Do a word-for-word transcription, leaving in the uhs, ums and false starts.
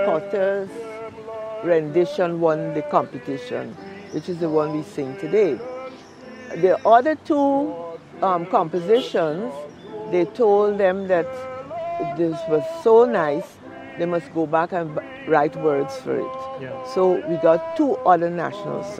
Potter's rendition won the competition, which is the one we sing today. The other two um, compositions, they told them that this was so nice, they must go back and write words for it. Yeah. So we got two other national songs.